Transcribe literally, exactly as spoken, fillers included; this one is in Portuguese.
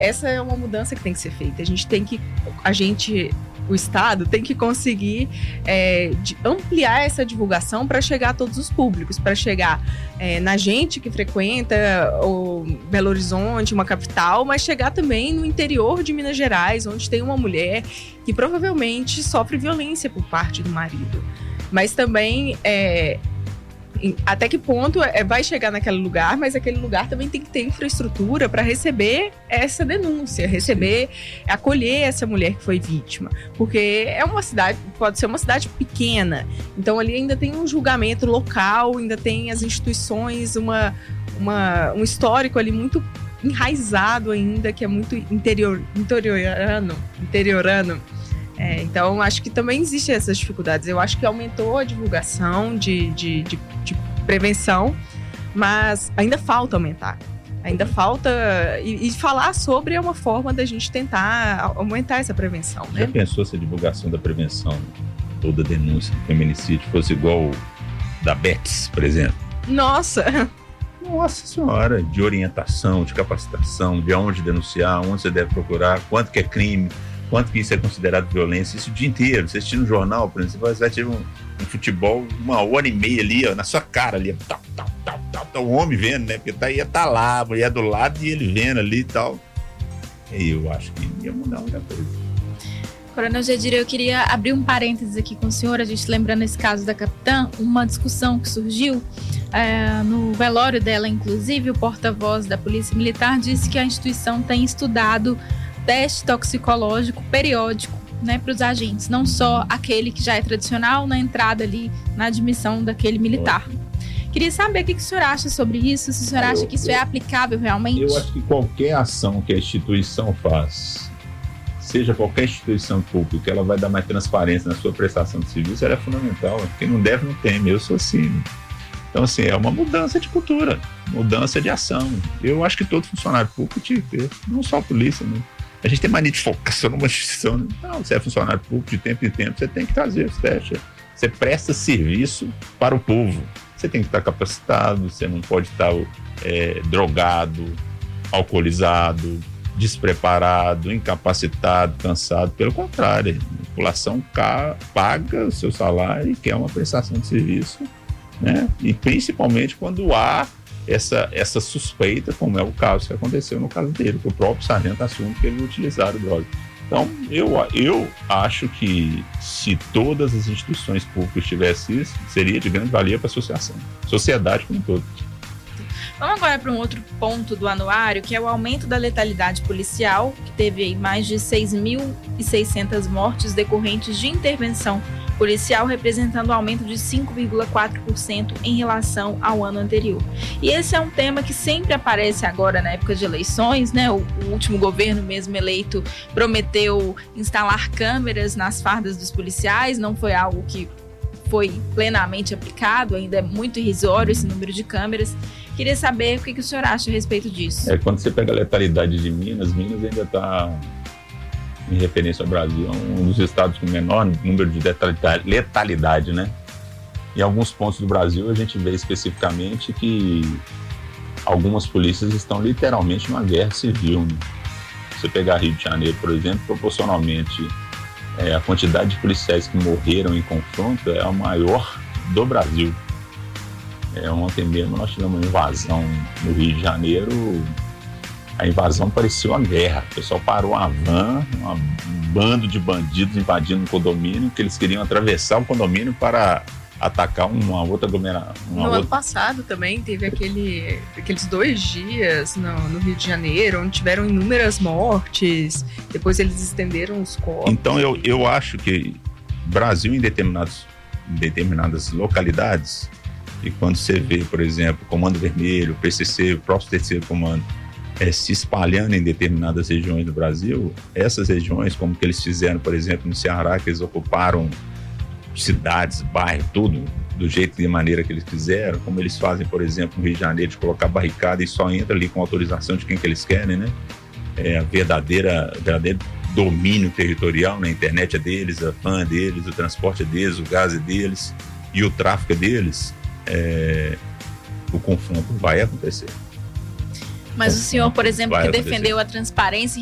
essa é uma mudança que tem que ser feita. A gente tem que, a gente, o Estado tem que conseguir é, de ampliar essa divulgação para chegar a todos os públicos, para chegar é, na gente que frequenta o Belo Horizonte, uma capital, mas chegar também no interior de Minas Gerais, onde tem uma mulher que provavelmente sofre violência por parte do marido. Mas também, é, até que ponto é, vai chegar naquele lugar, mas aquele lugar também tem que ter infraestrutura para receber essa denúncia, receber, acolher essa mulher que foi vítima. Porque é uma cidade, pode ser uma cidade pequena, então ali ainda tem um julgamento local, ainda tem as instituições, uma, uma, um histórico ali muito enraizado ainda, que é muito interior, interiorano, interiorano. É, então, acho que também existem essas dificuldades. Eu acho que aumentou a divulgação de, de, de, de prevenção, mas ainda falta aumentar. Ainda falta... E, e falar sobre é uma forma da gente tentar aumentar essa prevenção, né? Já pensou se a divulgação da prevenção ou da denúncia do feminicídio fosse igual da Betis, por exemplo? Nossa! Nossa senhora! De orientação, de capacitação, de onde denunciar, onde você deve procurar, quanto que é crime, quanto que isso é considerado violência, isso o dia inteiro. Você assistir no jornal, por exemplo, você vai assistir um, um futebol, uma hora e meia ali, ó, na sua cara ali, tal, tal, tal, tal, tal, o homem vendo, né, porque tá, ia tá lá, a mulher do lado e ele vendo ali e tal. E eu acho que ia mudar muita coisa. Coronel Gedira, eu queria abrir um parênteses aqui com o senhor, a gente lembrando esse caso da capitã, uma discussão que surgiu é, no velório dela, inclusive, o porta-voz da Polícia Militar disse que a instituição tem estudado teste toxicológico periódico, né, para os agentes, não só aquele que já é tradicional na entrada ali, na admissão daquele militar. Queria saber o que, que o senhor acha sobre isso, se o senhor acha eu, que isso eu, é aplicável realmente? Eu acho que qualquer ação que a instituição faz, seja qualquer instituição pública, ela vai dar mais transparência na sua prestação de serviço, ela é fundamental. Quem não deve, não teme. Eu sou assim. Então, assim, é uma mudança de cultura, mudança de ação. Eu acho que todo funcionário público tinha que ter, não só a polícia, né? A gente tem mania de focar só numa instituição. Não, você é funcionário público, de tempo em tempo, você tem que trazer esse teste. Você presta serviço para o povo. Você tem que estar capacitado, você não pode estar é, drogado, alcoolizado, despreparado, incapacitado, cansado. Pelo contrário, a população paga o seu salário e quer uma prestação de serviço, né? E principalmente quando há essa, essa suspeita, como é o caso que aconteceu no caso dele, que o próprio sargento assume que ele utilizaram droga. Então, eu, eu acho que se todas as instituições públicas tivessem isso, seria de grande valia para a associação, sociedade como um todo. Vamos agora para um outro ponto do anuário, que é o aumento da letalidade policial, que teve aí mais de seis mil e seiscentas mortes decorrentes de intervenção policial, representando um aumento de cinco vírgula quatro por cento em relação ao ano anterior. E esse é um tema que sempre aparece agora na época de eleições, né? O, o último governo mesmo eleito prometeu instalar câmeras nas fardas dos policiais, não foi algo que foi plenamente aplicado, ainda é muito irrisório esse número de câmeras. Queria saber o que, que o senhor acha a respeito disso. É, quando você pega a letalidade de Minas, Minas ainda está, em referência ao Brasil, é um dos estados com menor número de letalidade, letalidade, né? Em alguns pontos do Brasil, a gente vê especificamente que algumas polícias estão literalmente numa guerra civil, né? Se você pegar Rio de Janeiro, por exemplo, proporcionalmente, é, a quantidade de policiais que morreram em confronto é a maior do Brasil. É, ontem mesmo nós tivemos uma invasão no Rio de Janeiro. A invasão parecia uma guerra. O pessoal parou uma van, uma, um bando de bandidos invadindo um condomínio, que eles queriam atravessar o condomínio para atacar uma outra aglomeração. No outra... ano passado também teve aquele, aqueles dois dias no, no Rio de Janeiro, onde tiveram inúmeras mortes, depois eles estenderam os corpos. Então eu, eu acho que Brasil, em, determinados, em determinadas localidades, e quando você vê, por exemplo, Comando Vermelho, P C C, o próprio terceiro comando, é, se espalhando em determinadas regiões do Brasil, essas regiões, como que eles fizeram, por exemplo, no Ceará, que eles ocuparam cidades, bairros, tudo, do jeito e de maneira que eles quiseram, como eles fazem, por exemplo, no Rio de Janeiro, de colocar barricada e só entra ali com autorização de quem que eles querem, né? É a verdadeira, verdadeiro domínio territorial, na internet é deles, a van é deles, o transporte é deles, o gás é deles e o tráfico é deles. É, o confronto vai acontecer. Mas o senhor, por exemplo, Vai que acontecer. defendeu a transparência